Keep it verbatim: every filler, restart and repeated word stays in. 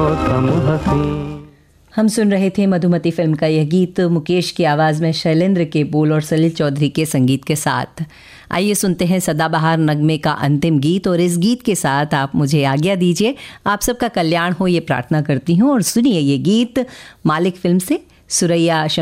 हम सुन रहे थे मधुमती फिल्म का यह गीत मुकेश की आवाज़ में शैलेंद्र के बोल और सलील चौधरी के संगीत के साथ। आइए सुनते हैं सदाबहार नगमे का अंतिम गीत, और इस गीत के साथ आप मुझे आज्ञा दीजिए। आप सबका कल्याण हो ये प्रार्थना करती हूँ, और सुनिए ये गीत मालिक फिल्म से सुरैया